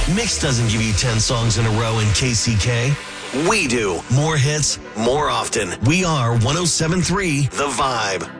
Mix doesn't give you 10 songs in a row in KCK. We do. More hits, more often. We are 107.3 The Vibe.